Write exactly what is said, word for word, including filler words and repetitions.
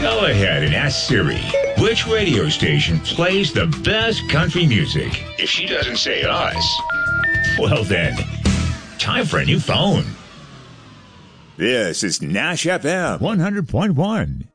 Go ahead and ask Siri which radio station plays the best country music. If she doesn't say us, well then, time for a new phone. This is Nash F M one hundred point one.